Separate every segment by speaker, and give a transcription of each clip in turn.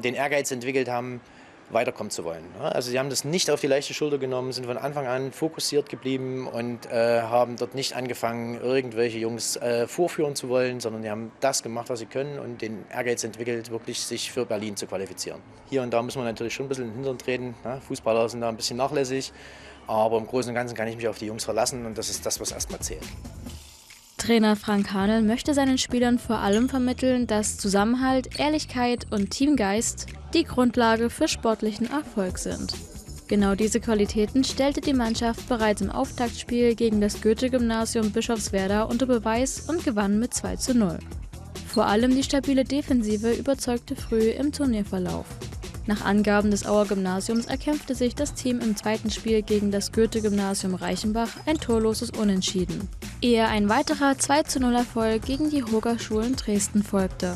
Speaker 1: den Ehrgeiz entwickelt haben, weiterkommen zu wollen. Also sie haben das nicht auf die leichte Schulter genommen, sind von Anfang an fokussiert geblieben und haben dort nicht angefangen, irgendwelche Jungs vorführen zu wollen, sondern die haben das gemacht, was sie können und den Ehrgeiz entwickelt, wirklich sich für Berlin zu qualifizieren. Hier und da muss man natürlich schon ein bisschen in den Hintern treten. Fußballer sind da ein bisschen nachlässig, aber im Großen und Ganzen kann ich mich auf die Jungs verlassen und das ist das, was erstmal zählt.
Speaker 2: Trainer Frank Hanel möchte seinen Spielern vor allem vermitteln, dass Zusammenhalt, Ehrlichkeit und Teamgeist die Grundlage für sportlichen Erfolg sind. Genau diese Qualitäten stellte die Mannschaft bereits im Auftaktspiel gegen das Goethe-Gymnasium Bischofswerda unter Beweis und gewann mit 2:0. Vor allem die stabile Defensive überzeugte früh im Turnierverlauf. Nach Angaben des Auer Gymnasiums erkämpfte sich das Team im zweiten Spiel gegen das Goethe-Gymnasium Reichenbach ein torloses Unentschieden, ehe ein weiterer 2:0-Erfolg gegen die Hogerschulen Dresden folgte.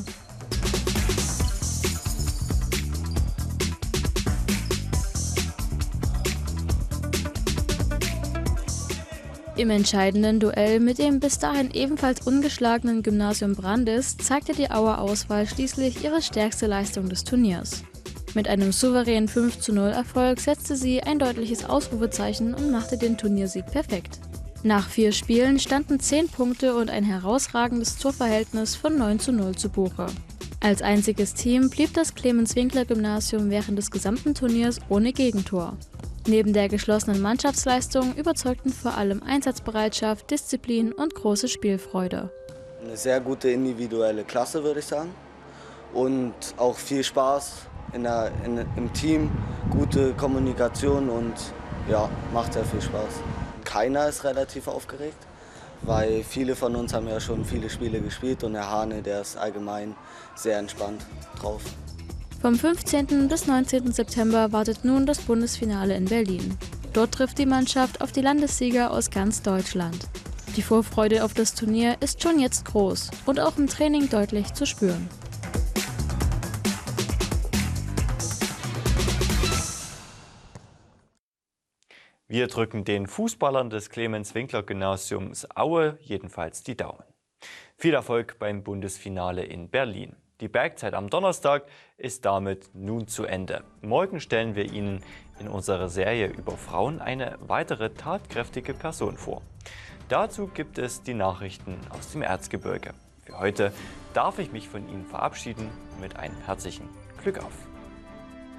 Speaker 2: Im entscheidenden Duell mit dem bis dahin ebenfalls ungeschlagenen Gymnasium Brandis zeigte die Auer Auswahl schließlich ihre stärkste Leistung des Turniers. Mit einem souveränen 5:0-Erfolg setzte sie ein deutliches Ausrufezeichen und machte den Turniersieg perfekt. Nach 4 Spielen standen 10 Punkte und ein herausragendes Torverhältnis von 9:0 zu Buche. Als einziges Team blieb das Clemens-Winkler-Gymnasium während des gesamten Turniers ohne Gegentor. Neben der geschlossenen Mannschaftsleistung überzeugten vor allem Einsatzbereitschaft, Disziplin und große Spielfreude.
Speaker 3: Eine sehr gute individuelle Klasse, würde ich sagen. Und auch viel Spaß im Team, gute Kommunikation und ja, macht sehr viel Spaß. Keiner ist relativ aufgeregt, weil viele von uns haben ja schon viele Spiele gespielt und Herr Hane, der ist allgemein sehr entspannt drauf.
Speaker 2: Vom 15. bis 19. September wartet nun das Bundesfinale in Berlin. Dort trifft die Mannschaft auf die Landessieger aus ganz Deutschland. Die Vorfreude auf das Turnier ist schon jetzt groß und auch im Training deutlich zu spüren.
Speaker 4: Wir drücken den Fußballern des Clemens-Winkler-Gymnasiums Aue jedenfalls die Daumen. Viel Erfolg beim Bundesfinale in Berlin. Die Bergzeit am Donnerstag ist damit nun zu Ende. Morgen stellen wir Ihnen in unserer Serie über Frauen eine weitere tatkräftige Person vor. Dazu gibt es die Nachrichten aus dem Erzgebirge. Für heute darf ich mich von Ihnen verabschieden mit einem herzlichen Glück auf.